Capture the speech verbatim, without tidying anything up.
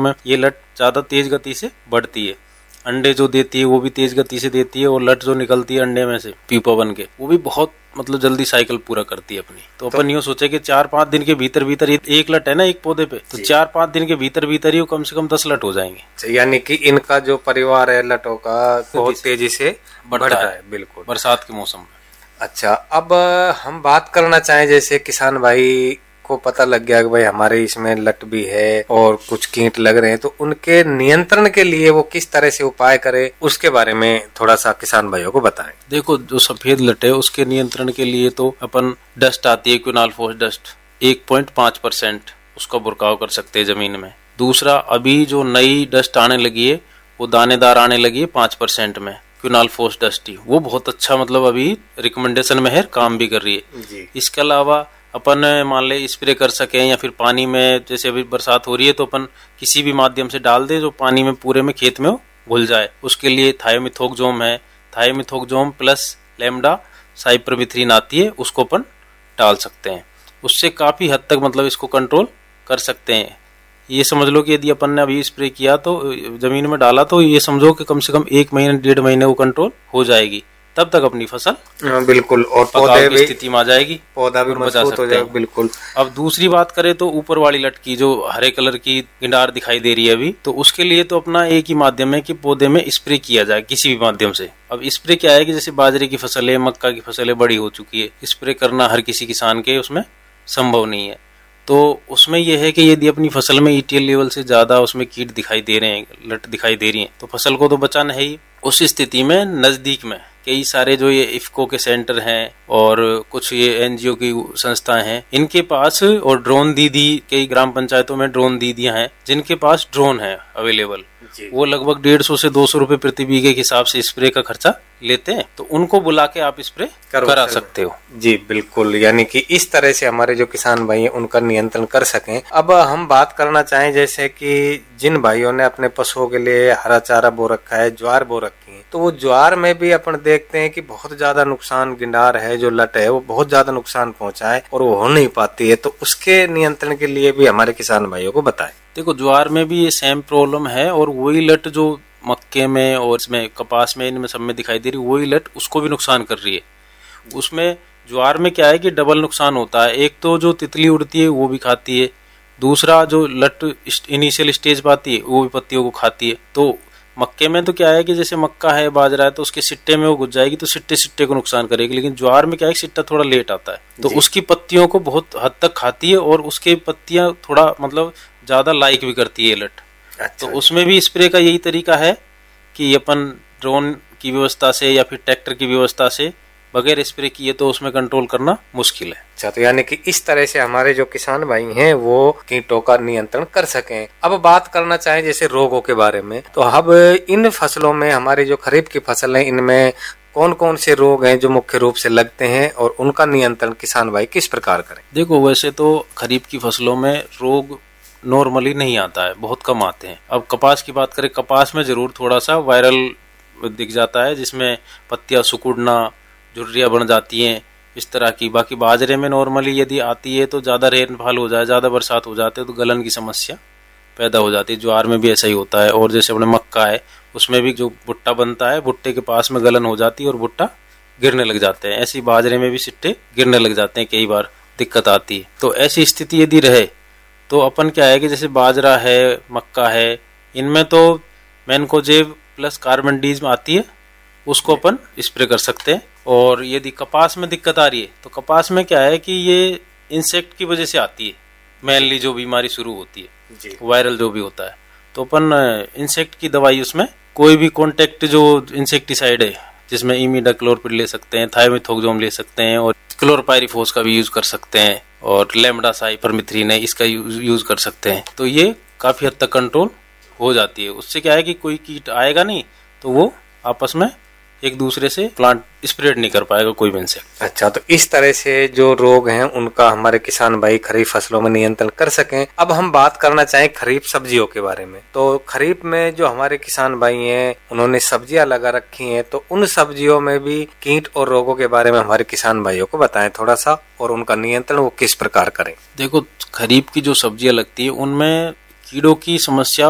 में ये लट ज्यादा तेज गति से बढ़ती है। अंडे जो देती है वो भी तेज गति से देती है, और लट जो निकलती है अंडे में से प्यूपा बन के वो भी बहुत मतलब जल्दी साइकिल पूरा करती है अपनी। तो, तो अपन यूँ सोचे कि चार पांच दिन के भीतर भीतर एक लट है ना एक पौधे पे, तो चार पांच दिन के भीतर भीतर ही कम से कम दस लट हो जाएंगे। यानी कि इनका जो परिवार है लटों का बहुत तेजी से बढ़ता है, है। बिल्कुल बरसात के मौसम में। अच्छा, अब हम बात करना चाहें, जैसे किसान भाई को पता लग गया कि भाई हमारे इसमें लट भी है और कुछ कीट लग रहे हैं, तो उनके नियंत्रण के लिए वो किस तरह से उपाय करे, उसके बारे में थोड़ा सा किसान भाइयों को बताएं। देखो, जो सफेद लट है उसके नियंत्रण के लिए तो अपन डस्ट आती है क्विनालफोस डस्ट, एक पॉइंट पांच परसेंट उसका बुरकाव कर सकते हैं जमीन में। दूसरा, अभी जो नई डस्ट आने लगी है वो दानेदार आने लगी है पांच परसेंट में, क्विनालफोस डस्ट ही, वो बहुत अच्छा मतलब अभी रिकमेंडेशन में है, काम भी कर रही है जी। इसके अलावा अपन मान ले स्प्रे कर सकें, या फिर पानी में जैसे अभी बरसात हो रही है तो अपन किसी भी माध्यम से डाल दे जो पानी में पूरे में खेत में घुल जाए, उसके लिए थायोमिथोक्सोम है, थायोमिथोक्सोम प्लस लैम्डा साइपरमेथ्रिन आती है, उसको अपन डाल सकते हैं। उससे काफी हद तक मतलब इसको कंट्रोल कर सकते हैं। ये समझ लो कि यदि अपन ने अभी स्प्रे किया तो जमीन में डाला तो ये समझो कि कम से कम एक महीने डेढ़ महीने वो कंट्रोल हो जाएगी, तब तक अपनी फसल बिल्कुल और पौधे की स्थिति में आ जाएगी, पौधा भी बचा सकते हैं। बिल्कुल। अब दूसरी बात करें तो ऊपर वाली लट की जो हरे कलर की गिंडार दिखाई दे रही है अभी, तो उसके लिए तो अपना एक ही माध्यम है कि पौधे में स्प्रे किया जाए किसी भी माध्यम से। अब स्प्रे क्या है कि जैसे बाजरे की फसल है, मक्का की फसल है, बड़ी हो चुकी है, स्प्रे करना हर किसी किसान के उसमें संभव नहीं है। तो उसमें यह है कि यदि अपनी फसल में ईटीएल लेवल से ज्यादा उसमें कीट दिखाई दे रहे हैं, लट दिखाई दे रही हैं, तो फसल को तो बचाना है ही। उस स्थिति में नजदीक में कई सारे जो ये इफ्को के सेंटर हैं और कुछ ये एनजीओ की संस्थाएं हैं, इनके पास, और ड्रोन दीदी, कई ग्राम पंचायतों में ड्रोन दीदियां हैं जिनके पास ड्रोन है अवेलेबल, वो लगभग डेढ़ सौ से दो सौ रुपए प्रति बीघे के हिसाब से स्प्रे का खर्चा लेते हैं, तो उनको बुला के आप स्प्रे करा सकते हो। जी बिल्कुल, यानी कि इस तरह से हमारे जो किसान भाई हैं उनका नियंत्रण कर सकें। अब हम बात करना चाहें, जैसे कि जिन भाइयों ने अपने पशुओं के लिए हरा चारा बो रखा है, ज्वार बो रखी है, तो वो ज्वार में भी अपन देखते हैं कि बहुत ज्यादा नुकसान, गिंडार है जो लट है वो बहुत ज्यादा नुकसान पहुंचा है और वो हो नहीं पाती है, तो उसके नियंत्रण के लिए भी हमारे किसान भाइयों को बताएं। देखो, ज्वार में भी ये सेम प्रॉब्लम है, और वही लट जो मक्के में और इसमें कपास में, इनमें सब में दिखाई दे रही, वही लट उसको भी नुकसान कर रही है। उसमें ज्वार में क्या है कि डबल नुकसान होता है, एक तो जो तितली उड़ती है वो भी खाती है, दूसरा जो लट इनिशियल स्टेज पाती है वो भी पत्तियों को खाती है। तो मक्के में तो क्या है कि जैसे मक्का है, बाजरा है, तो उसके सिट्टे में वो घुस जाएगी तो सिट्टे सिट्टे को नुकसान करेगी, लेकिन ज्वार में क्या है सिट्टा थोड़ा लेट आता है, तो उसकी पत्तियों को बहुत हद तक खाती है और उसके पत्तियां थोड़ा मतलब ज्यादा लाइक भी करती है लट। अच्छा। तो उसमें भी स्प्रे का यही तरीका है कि अपन ड्रोन की व्यवस्था से या फिर ट्रैक्टर की व्यवस्था से बगैर स्प्रे किए तो उसमें कंट्रोल करना मुश्किल है। अच्छा, तो यानी कि इस तरह से हमारे जो किसान भाई हैं वो कीटों का नियंत्रण कर सकें। अब बात करना चाहें जैसे रोगों के बारे में, तो अब इन फसलों में, हमारी जो खरीफ की फसल है, इनमें कौन कौन से रोग हैं जो मुख्य रूप से लगते हैं और उनका नियंत्रण किसान भाई किस प्रकार करें? देखो, वैसे तो खरीफ की फसलों में रोग नॉर्मली नहीं आता है, बहुत कम आते हैं। अब कपास की बात करें, कपास में जरूर थोड़ा सा वायरल दिख जाता है, जिसमें पत्तियां सिकुड़ना, झुर्रियां बन जाती हैं, इस तरह की। बाकी बाजरे में नॉर्मली यदि आती है तो ज्यादा रेनफॉल हो जाए, ज्यादा बरसात हो जाते है तो गलन की समस्या पैदा हो जाती है। ज्वार में भी ऐसा ही होता है, और जैसे अपने मक्का है उसमें भी जो भुट्टा बनता है, भुट्टे के पास में गलन हो जाती है और भुट्टा गिरने लग जाते हैं। ऐसी बाजरे में भी सिट्टे गिरने लग जाते हैं, कई बार दिक्कत आती है। तो ऐसी स्थिति यदि रहे तो अपन क्या है कि जैसे बाजरा है, मक्का है, इनमें तो मैनकोजेब प्लस कार्बनडीज में आती है, उसको अपन स्प्रे कर सकते हैं। और यदि कपास में दिक्कत आ रही है तो कपास में क्या है कि ये इंसेक्ट की वजह से आती है, मेनली जो बीमारी शुरू होती है जी, वायरल जो भी होता है, तो अपन इंसेक्ट की दवाई, उसमें कोई भी कॉन्टेक्ट जो इंसेक्टिसाइड है, जिसमें इमिडाक्लोरपिड ले सकते हैं, थायोमिथोक्सोम ले सकते हैं, और क्लोरपाइरिफॉस का भी यूज कर सकते हैं, और लैम्डा साइपरमेथ्रिन है, इसका यूज कर सकते हैं। तो ये काफी हद तक कंट्रोल हो जाती है। उससे क्या है कि कोई कीट आएगा नहीं तो वो आपस में एक दूसरे से प्लांट स्प्रेड नहीं कर पाएगा कोई भी इंसेक्ट। अच्छा, तो इस तरह से जो रोग हैं उनका हमारे किसान भाई खरीफ फसलों में नियंत्रण कर सकें। अब हम बात करना चाहें खरीफ सब्जियों के बारे में, तो खरीफ में जो हमारे किसान भाई हैं उन्होंने सब्जियां लगा रखी हैं, तो उन सब्जियों में भी कीट और रोगों के बारे में हमारे किसान भाइयों को बताएं थोड़ा सा, और उनका नियंत्रण वो किस प्रकार करें। देखो, खरीफ की जो सब्जियां लगती है उनमें कीड़ों की समस्या